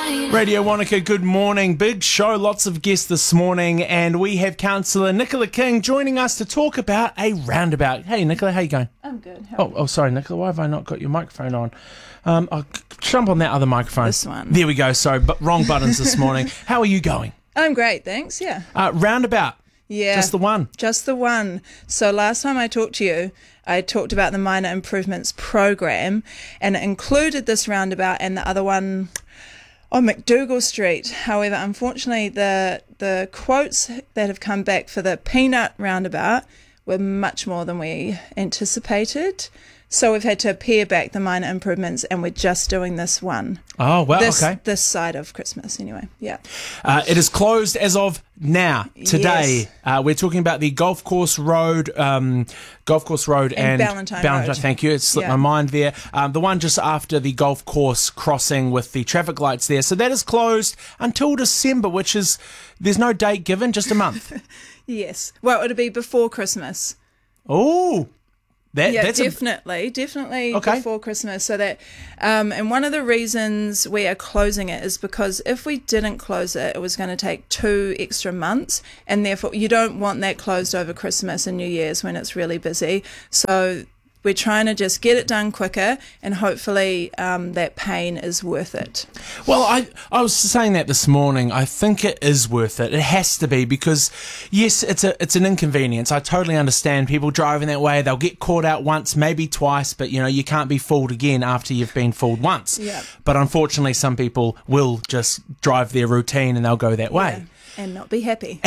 Radio Wanaka, good morning. Big show, lots of guests this morning, and we have Councillor Nicola King joining us to talk about a roundabout. Hey, Nicola, how you going? I'm good. Oh, sorry, Nicola, why have I not got your microphone on? I'll jump on that other microphone. This one. There we go. Sorry, but wrong buttons this morning. How are you going? I'm great, thanks. Yeah. Roundabout. Yeah. Just the one. Just the one. So last time I talked to you, I talked about the Minor Improvements Program, and it included this roundabout and the other one on McDougall Street. However, unfortunately, the quotes that have come back for the Peanut roundabout were much more than we anticipated. So we've had to pare back the minor improvements, and we're just doing this one. Oh, well, okay. This side of Christmas, anyway. Yeah. It is closed as of now, today. Yes. We're talking about the Golf Course Road and Ballantyne Road. Thank you. It slipped my mind there. The one just after the golf course crossing with the traffic lights there. So that is closed until December, which is, there's no date given, just a month. Yes. Well, it'll be before Christmas. Oh. That's definitely okay. Before Christmas. So that, and one of the reasons we are closing it is because if we didn't close it, it was going to take 2 extra months, and therefore you don't want that closed over Christmas and New Year's when it's really busy. So we're trying to just get it done quicker, and hopefully that pain is worth it. Well, I was saying that this morning. I think it is worth it. It has to be, because, yes, it's an inconvenience. I totally understand people driving that way. They'll get caught out once, maybe twice, but, you can't be fooled again after you've been fooled once. Yeah. But unfortunately, some people will just drive their routine and they'll go that way. And not be happy.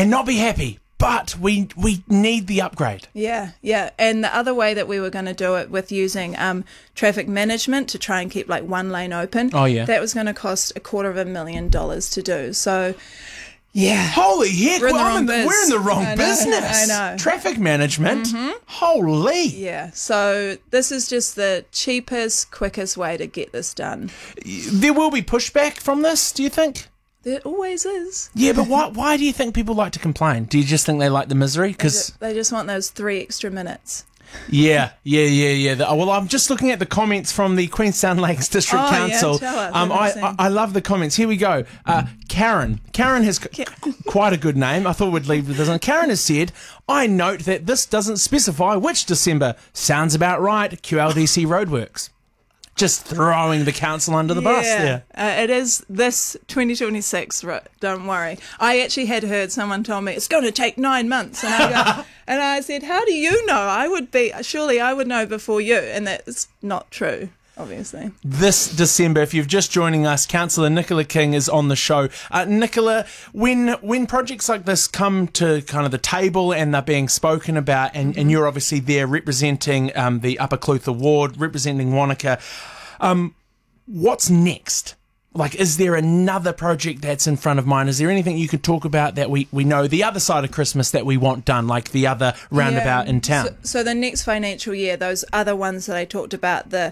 But we need the upgrade. Yeah. And the other way that we were going to do it with using traffic management to try and keep like one lane open. Oh, yeah. That was going to cost $250,000 to do. So, yeah. Holy heck, we're in the wrong business. I know. Traffic management. Mm-hmm. Holy. Yeah. So this is just the cheapest, quickest way to get this done. There will be pushback from this, do you think? There always is. Yeah, but why do you think people like to complain? Do you just think they like the misery? Because they just want those 3 extra minutes. Yeah. Well, I'm just looking at the comments from the Queenstown Lakes District Council. Yeah, tell us. I love the comments. Here we go. Karen has quite a good name. I thought we'd leave with this one. Karen has said, I note that this doesn't specify which December. Sounds about right. QLDC Roadworks. Just throwing the council under the bus there. It is this 2026, don't worry. I actually had heard someone tell me it's going to take 9 months. And I said, how do you know? Surely I would know before you. And that's not true, obviously. This December, if you're just joining us, Councillor Nicola King is on the show. Nicola, when projects like this come to kind of the table and they're being spoken about, and you're obviously there representing the Upper Clutha ward, representing Wanaka, what's next? Like, is there another project that's in front of mind? Is there anything you could talk about that we know the other side of Christmas that we want done, like the other roundabout in town? So the next financial year, those other ones that I talked about, the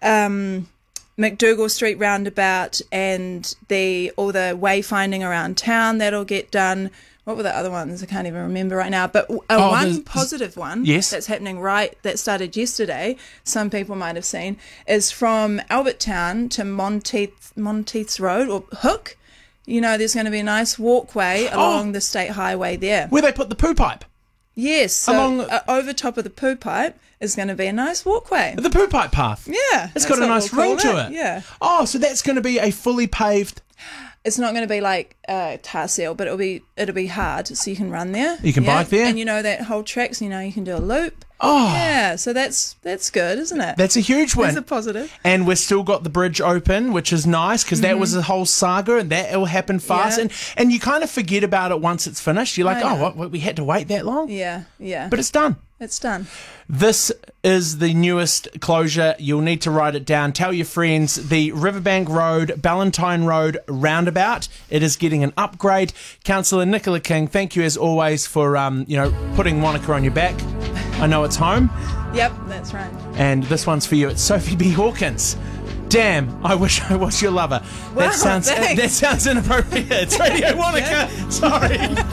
McDougall Street roundabout and all the wayfinding around town, that'll get done. What were the other ones? I can't even remember right now. But one positive one that's happening that started yesterday, some people might have seen, is from Albertown to Monteith's Road, or Hook. There's going to be a nice walkway along the state highway there. Where they put the poo pipe? Yes. So over top of the poo pipe is going to be a nice walkway. The poo pipe path? Yeah. It's got a nice ring to it. Yeah. Oh, so that's going to be a fully paved... It's not going to be like tar seal, but it'll be hard, so you can run there. You can bike there, and that whole track, so you can do a loop. Oh, yeah. So that's good, isn't it? That's a huge win. That's a positive. And we've still got the bridge open, which is nice, because that was a whole saga, and that will happen fast. Yeah. And you kind of forget about it once it's finished. You're like, what, we had to wait that long? Yeah. But it's done. It's done. This is the newest closure. You'll need to write it down. Tell your friends. The Riverbank Road, Ballantyne Road roundabout. It is getting an upgrade. Councillor Nicola King, thank you as always for putting Wanaka on your back. I know it's home. Yep, that's right. And this one's for you. It's Sophie B. Hawkins. Damn, I wish I was your lover. Wow, that sounds inappropriate. It's Radio Wanaka. Sorry.